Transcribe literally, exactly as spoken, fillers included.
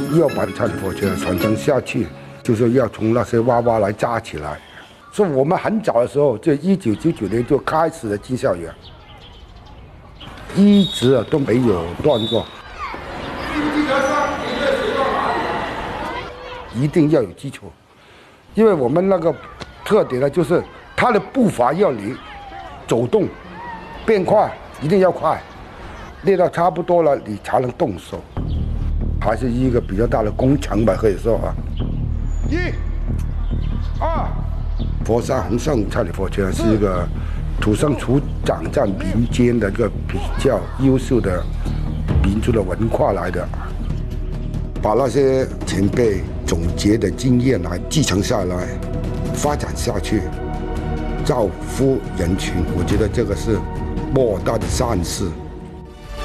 要把蔡李佛拳传承下去，就是要从那些娃娃来扎起来。所以我们很早的时候，就一九九九年就开始了进校园，一直都没有断过。一定要有基础，因为我们那个特点呢，就是他的步伐要灵，走动变快，一定要快，练到差不多了，你才能动手，还是一个比较大的工程吧，可以说啊。一、二，佛山洪胜蔡李佛拳是一个土生土长在民间的一个比较优秀的民族的文化来的，把那些前辈总结的经验来继承下来，发展下去，造福人群，我觉得这个是莫大的善事。